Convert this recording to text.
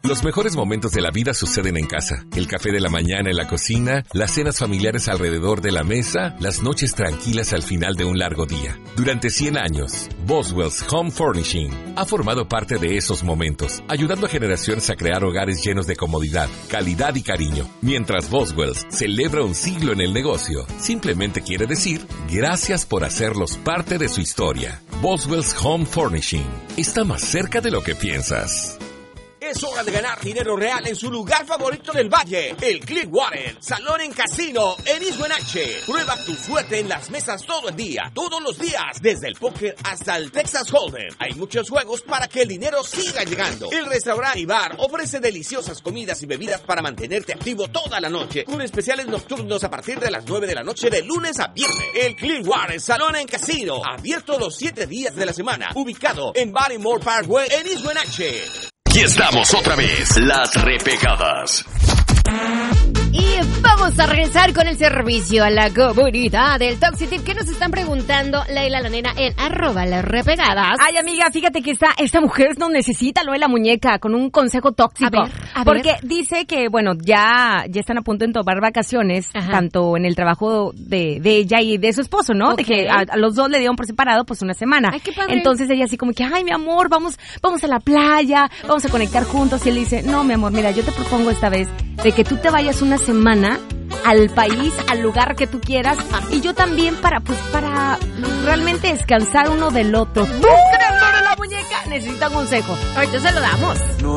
Los mejores momentos de la vida suceden en casa. El café de la mañana en la cocina, las cenas familiares alrededor de la mesa, las noches tranquilas al final de un largo día. Durante 100 años, Boswell's Home Furnishing ha formado parte de esos momentos, ayudando a generaciones a crear hogares llenos de comodidad, calidad y cariño. Mientras Boswell's celebra un siglo en el negocio, simplemente quiere decir gracias por hacerlos parte de su historia. Boswell's Home Furnishing está más cerca de lo que piensas. Es hora de ganar dinero real en su lugar favorito del valle, el Clearwater Salón en Casino en East Wenatchee. Prueba tu suerte en las mesas todo el día, todos los días, desde el póker hasta el Texas Hold'em. Hay muchos juegos para que el dinero siga llegando. El restaurante y bar ofrece deliciosas comidas y bebidas para mantenerte activo toda la noche, con especiales nocturnos a partir de las 9 de la noche de lunes a viernes. El Clearwater Salón en Casino, abierto los 7 días de la semana, ubicado en Barrymore Parkway en East Wenatchee. Y estamos otra vez, las repegadas. Y vamos a regresar con el servicio a la comunidad del Toxitip. ¿Qué nos están preguntando Leila la nena en @las-repegadas? Ay, amiga, fíjate que esta mujer nos necesita, lo de la muñeca, con un consejo tóxico. A ver. Porque dice que, bueno, ya están a punto de tomar vacaciones, tanto en el trabajo de ella y de su esposo, ¿no? Okay. De que a los dos le dieron por separado, pues, una semana. Ay, qué padre. Entonces ella así como que, ay, mi amor, vamos a la playa, vamos a conectar juntos. Y él dice, no, mi amor, mira, yo te propongo esta vez de que tú te vayas una semana al país, al lugar que tú quieras, y yo también para realmente descansar uno del otro. ¿Tú crees, la muñeca? Necesita un consejo. Ahorita se lo damos.